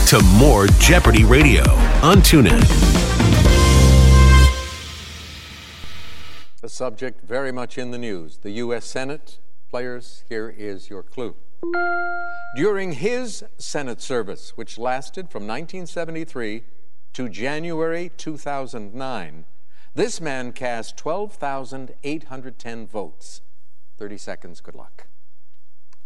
to more Jeopardy Radio on TuneIn. A subject very much in the news. The U.S. Senate. Players, here is your clue. During his Senate service, which lasted from 1973 to January 2009, this man cast 12,810 votes. 30 seconds, good luck.